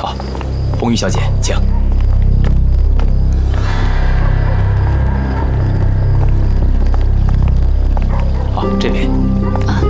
好，红玉小姐，请。好，这边。 啊。